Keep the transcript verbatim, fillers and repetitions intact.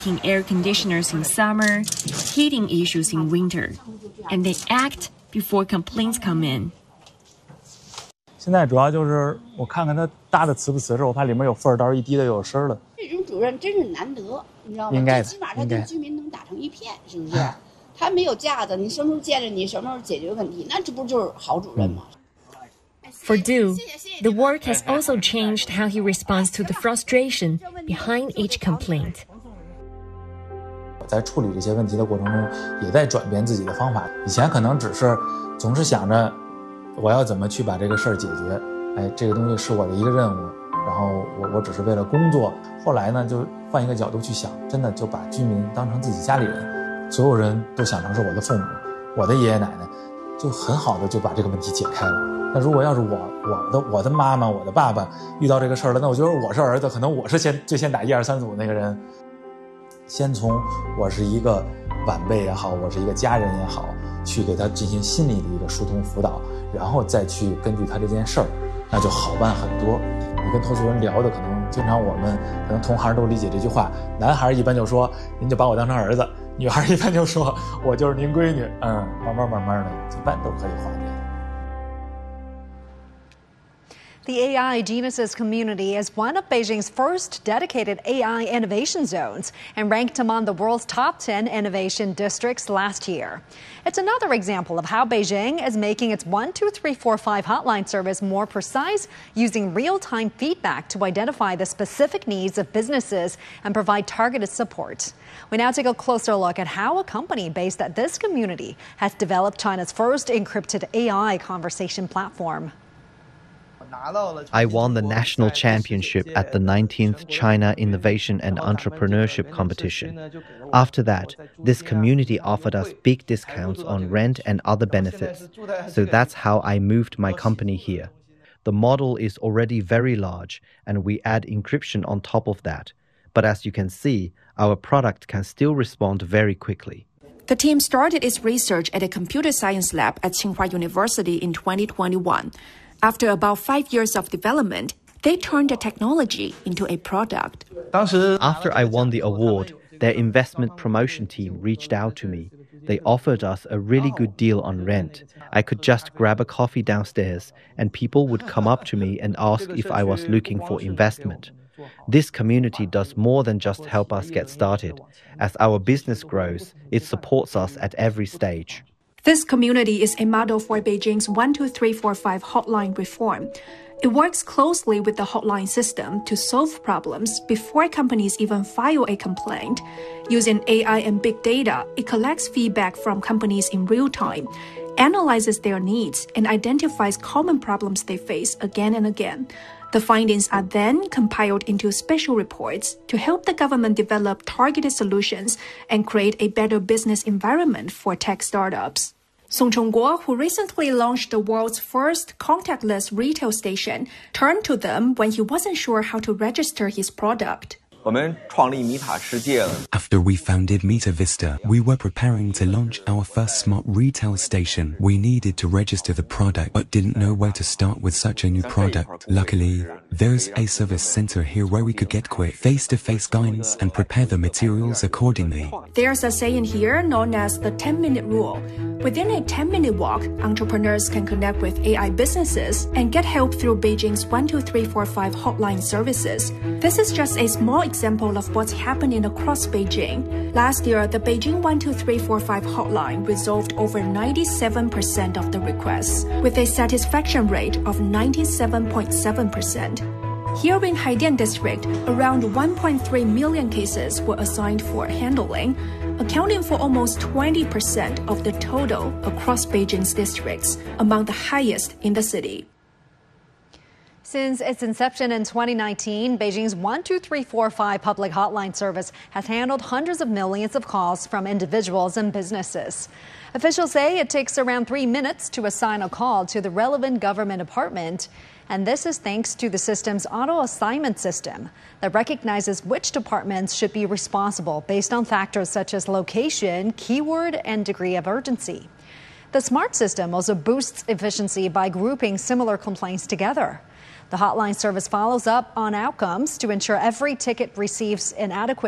air conditioners in summer, heating issues in winter, and they act before complaints come in. 现在主要就是我看看它搭的瓷不瓷实，我怕里面有缝儿，到时候一滴的有声了。 这种主任真是难得，你知道吗？ 应该最起码他跟居民能打成一片，是不是？他没有架子，你什么时候见着你，什么时候解决问题，那这不就是好主任吗？ For Du, the work has also changed how he responds to the frustration behind each complaint. 在处理这些问题的过程中，也在转变自己的方法。以前可能只是总是想着我要怎么去把这个事儿解决，哎，这个东西是我的一个任务，然后我我只是为了工作。后来呢，就换一个角度去想，真的就把居民当成自己家里人，所有人都想成是我的父母，我的爷爷奶奶，就很好的就把这个问题解开了。那如果要是我我的我的妈妈我的爸爸遇到这个事儿了，那我觉得我是儿子，可能我是先最先打一二三组那个人。先从我是一个晚辈也好，我是一个家人也好，去给他进行心理的一个疏通辅导，然后再去根据他这件事儿，那就好办很多。你跟投诉人聊的可能经常我们可能同行都理解这句话，男孩一般就说您就把我当成儿子，女孩一般就说我就是您闺女，嗯，慢慢慢慢的一般都可以化解。 The A I Genesis community is one of Beijing's first dedicated A I innovation zones and ranked among the world's top ten innovation districts last year. It's another example of how Beijing is making its one two three four five hotline service more precise, using real-time feedback to identify the specific needs of businesses and provide targeted support. We now take a closer look at how a company based at this community has developed China's first encrypted A I conversation platform. I won the national championship at the nineteenth China Innovation and Entrepreneurship Competition. After that, this community offered us big discounts on rent and other benefits. So that's how I moved my company here. The model is already very large, and we add encryption on top of that. But as you can see, our product can still respond very quickly. The team started its research at a computer science lab at Tsinghua University in twenty twenty-one. After about five years of development, they turned the technology into a product. After I won the award, their investment promotion team reached out to me. They offered us a really good deal on rent. I could just grab a coffee downstairs, and people would come up to me and ask if I was looking for investment. This community does more than just help us get started. As our business grows, it supports us at every stage. This community is a model for Beijing's one two three four five hotline reform. It works closely with the hotline system to solve problems before companies even file a complaint. Using A I and big data, it collects feedback from companies in real time, analyzes their needs, and identifies common problems they face again and again. The findings are then compiled into special reports to help the government develop targeted solutions and create a better business environment for tech startups. Song Chongguo, who recently launched the world's first contactless retail station, turned to them when he wasn't sure how to register his product. After we founded MetaVista, we were preparing to launch our first smart retail station. We needed to register the product, but didn't know where to start with such a new product. Luckily, there's a service center here where we could get quick face-to-face guidance and prepare the materials accordingly. There's a saying here known as the ten-minute rule. Within a ten-minute walk, entrepreneurs can connect with A I businesses and get help through Beijing's one two three four five hotline services. This is just a small example of what's happening across Beijing. Last year, the Beijing one two three four five hotline resolved over ninety-seven percent of the requests, with a satisfaction rate of ninety-seven point seven percent. Here in Haidian District, around one point three million cases were assigned for handling, accounting for almost twenty percent of the total across Beijing's districts, among the highest in the city. Since its inception in twenty nineteen, Beijing's one two three four five public hotline service has handled hundreds of millions of calls from individuals and businesses. Officials say it takes around three minutes to assign a call to the relevant government department, and this is thanks to the system's auto-assignment system that recognizes which departments should be responsible based on factors such as location, keyword, and degree of urgency. The smart system also boosts efficiency by grouping similar complaints together. The hotline service follows up on outcomes to ensure every ticket receives an adequate